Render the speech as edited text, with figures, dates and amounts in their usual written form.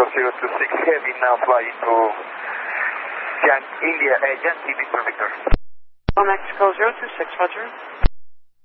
Mexico 026 Heavy, now flying to Yankee Victor Victor. Mexico 026, Roger.